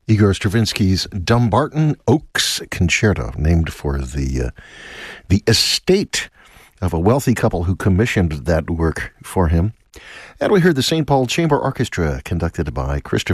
Igor Stravinsky's Dumbarton Oaks Concerto, named for the estate of a wealthy couple who commissioned that work for him. And we heard the St. Paul Chamber Orchestra, conducted by Christopher